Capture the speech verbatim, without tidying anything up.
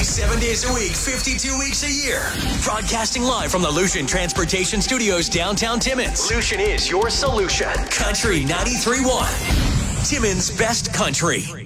Seven days a week, fifty-two weeks a year. Broadcasting live from the Lucian Transportation Studios downtown Timmins. Lucian is your solution. Country ninety-three point one. Timmins' best country.